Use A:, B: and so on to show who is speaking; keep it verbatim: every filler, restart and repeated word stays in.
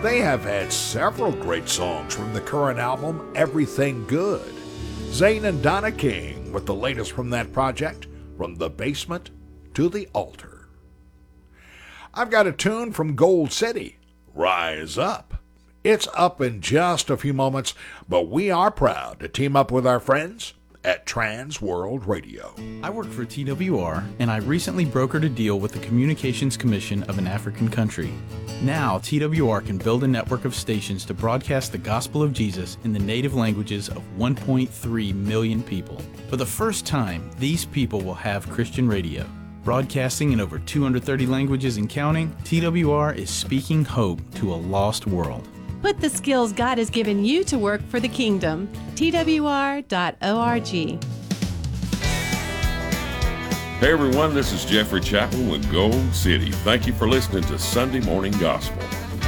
A: They have had several great songs from the current album, Everything Good. Zane and Donna King with the latest from that project, From the Basement to the Altar. I've got a tune from Gold City, Rise Up. It's up in just a few moments, but we are proud to team up with our friends at Trans World Radio.
B: I work for T W R, and I recently brokered a deal with the Communications Commission of an African country. Now, T W R can build a network of stations to broadcast the gospel of Jesus in the native languages of one point three million people. For the first time, these people will have Christian radio. Broadcasting in over two hundred thirty languages and counting, T W R is speaking hope to a lost world.
C: Put the skills God has given you to work for the kingdom. T W R dot org.
D: Hey everyone, this is Jeffrey Chapman with Gold City. Thank you for listening to Sunday Morning Gospel.